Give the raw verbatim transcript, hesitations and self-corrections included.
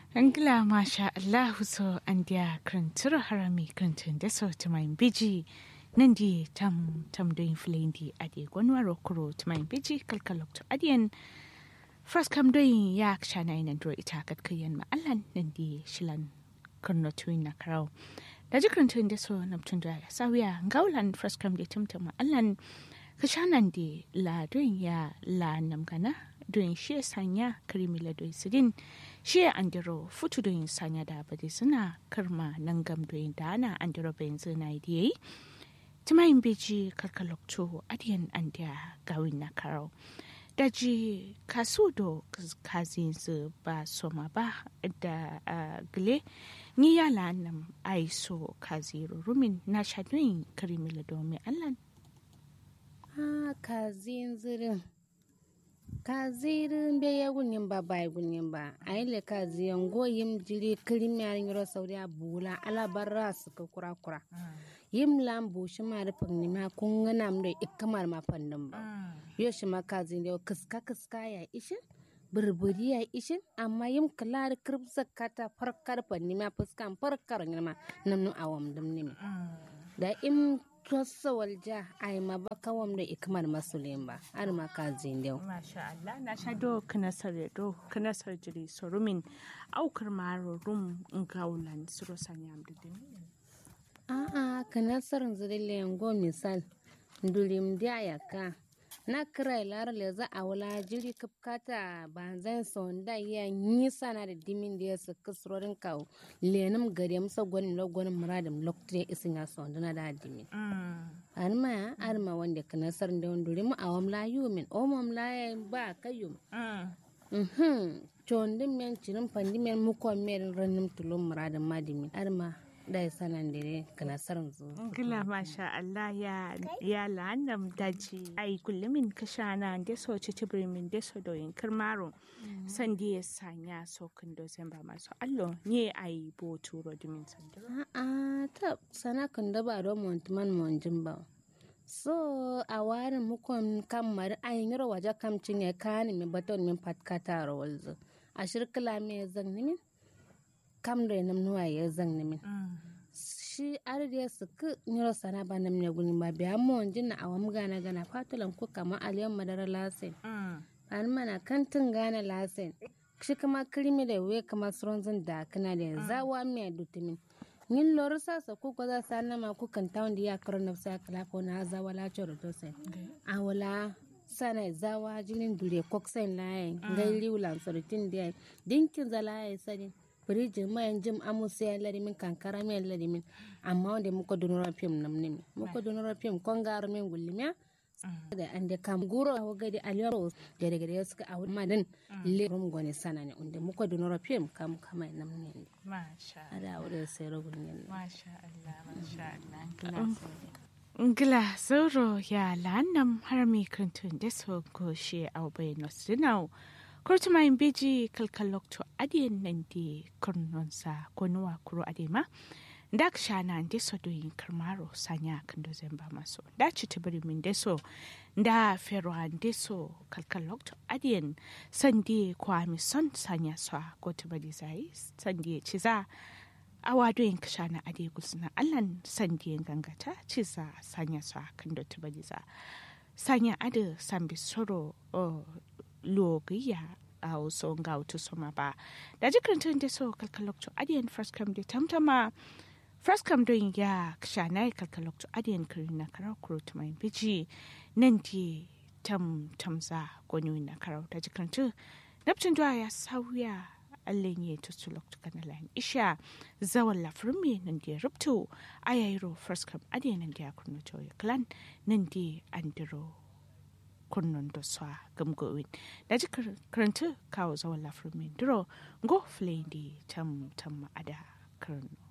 Angla masha Allahu so andia krantura harami krantun deso tumain biji nandi tam tam doing flendi adi gwanwaro kuro tumain biji kalkalok to adian first kam doing yak shana in andro itakat kayan ma'alan nandi shilan kurno tuin na karau daji krantun deso namtun da sawiya ngaulan first kam de tumtum ma'alan kashanan di la doing ya la namgana doing shi sanya karimila doing sidin shi andiro futu doing sanya da bade suna karma nangam doing dana andiro benzo na idiyai timayin beji karkalokto adiyan andiya gawin na karau daji kasu do kazin su ba soma ba da gile ni ya lanam aiso kaziru rumin na shadoyin karimila domin allan ha kazin zirin kazirin be ya gunyin ba bai gunyin ba aile kaziyan goyim jiri kirimiyar yiro saudi abula alabarra su ka kura kura yim lambu shi ma rufin ni ma kun gana mu da ikamar ma fannin ba yo shi ma kazin da kiska kiska ya ishin burburi ya ishin amma yim klar kirbsa kata farkar fanni ma fuskan farkar ni ma nan awam dum ni da im tosa walja ai ma ba kawam da ikmar masulin ba har ma ka zindew masha Allah na sha do kana sare do kana sarjiri sorumin aukar maro rum ngaulan suro sanyam didin a a kana sarin zurille ngo misal ndulim dia yaka na kira lar le za a wala jiri kapkata banzan sonda ya nisa na da dimin da ya su kasrorin kawo lenim gari musa gwanin lagwanin muradin lokacin isin ya sonda na da dimin arma ya arma wanda kana sarin da wanduri mu awam la yumin omam la ya ba kayum mhm chondin men cirin pandin men mukon men ranim tulum muradin madimin arma da ya sanan dire kana sarin zu gila masha Allah ya ya lanam daji ai kullumin kashana da so ci tibrimin da so doyin kirmaro san da ya sanya so kun do san ba masu allo ne ai bo turo dimin sandiro a a ta sana kan da ba do montman monjin ba so a warin mukon kamar ayin yaro waje kamcin ya kani mi baton min patkata rawalzo a shirkala me zan nimin kam da nam nuwa ya zan nimin shi arde su ku nyoro sana ba nam ne guni ba biya mo jinna awam gana gana fatulan ku kama aliyan madara lasen an mana kantin gana lasen shi kama krimi da we kama sronzin da kana da zawa me dutimin nin lor sa sa ku ko za sana ma ku kan tawon da ya karo na sa kala ko na zawa la choro to sen awala sana zawa jinin dure koksen layen ngai liulan soritin da dinkin zalaye sadin firijin mayan jim amusa ya larimin kankara mai larimin amma wanda muka donora fim nam ne muka donora fim kongar min gullimiya da an da kam guro a gadi aliyaro gare gare suka a madan le rum gone sana ne inda muka donora fim kam kama nam ne masha ada wurin sai rogun ne masha Allah masha Allah ngila zoro ya lanam harami krantun da so ko she au bai nosinau kurtuma in beji kalkalok to adiyan nan di kurnonsa ko nuwa kuro adema da shana ndi so doyin karmaro sanya kan do zamba maso da ci tibiri min deso da fero ande so kalkalok to adiyan sandi kwa mi son sanya so ko tibiri zai sandi ciza awa doyin kashana ade gusna allan sandi gangata ciza sanya so kan do tibiri za sanya ade sambi soro logiya a wasu ga wata soma ba da jikin da so kalkalokto adiyan first come da tamtama first come don ya kshana kalkalokto adiyan kirina karau kuro mai biji nan di tam tamza gonu na karau da jikin tu napcin da ya sauya allen ya to sulokto kana lan isha zawan lafrumi nan di rubto ayayro first come adiyan nan da kurno to ya clan nan di andiro kunnon da sa gamgowin da ji karanta kawo zawon lafirmin duro go flendi tam tam ada karno